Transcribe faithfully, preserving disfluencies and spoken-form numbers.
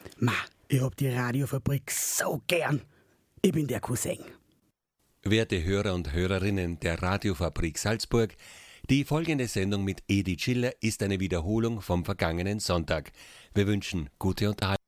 Ma, ich hab die Radiofabrik so gern. Ich bin der Cousin. Werte Hörer und Hörerinnen der Radiofabrik Salzburg, die folgende Sendung mit Edi Schiller ist eine Wiederholung vom vergangenen Sonntag. Wir wünschen gute Unterhaltung.